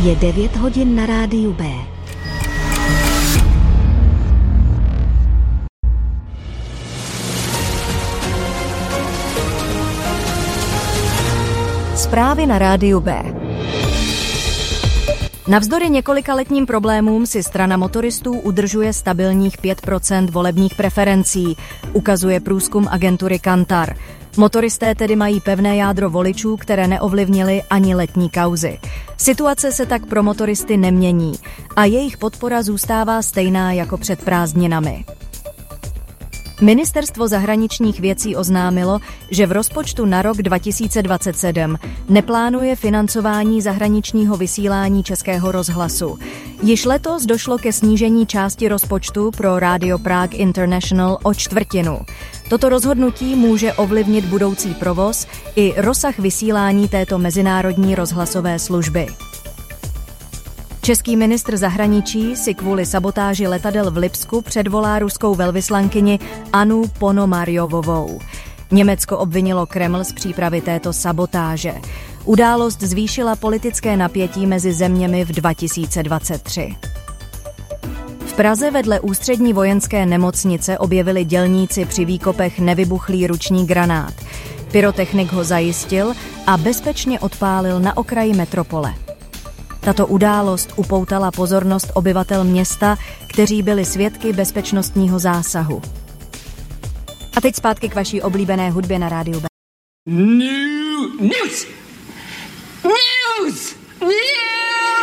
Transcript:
Je 9 hodin na rádiu B. Zprávy na rádiu B. Navzdory několikaletním problémům si strana motoristů udržuje stabilních 5% volebních preferencí, ukazuje průzkum agentury Kantar. Motoristé tedy mají pevné jádro voličů, které neovlivnily ani letní kauzy. Situace se tak pro motoristy nemění a jejich podpora zůstává stejná jako před prázdninami. Ministerstvo zahraničních věcí oznámilo, že v rozpočtu na rok 2027 neplánuje financování zahraničního vysílání Českého rozhlasu. Již letos došlo ke snížení části rozpočtu pro Radio Prague International o čtvrtinu. Toto rozhodnutí může ovlivnit budoucí provoz i rozsah vysílání této mezinárodní rozhlasové služby. Český ministr zahraničí si kvůli sabotáži letadel v Lipsku předvolá ruskou velvyslankyni Annu Ponomarjovovou. Německo obvinilo Kreml z přípravy této sabotáže. Událost zvýšila politické napětí mezi zeměmi v 2023. V Praze vedle ústřední vojenské nemocnice objevili dělníci při výkopech nevybuchlý ruční granát. Pyrotechnik ho zajistil a bezpečně odpálil na okraji metropole. Tato událost upoutala pozornost obyvatel města, kteří byli svědky bezpečnostního zásahu. A teď zpátky k vaší oblíbené hudbě na rádiu B. News!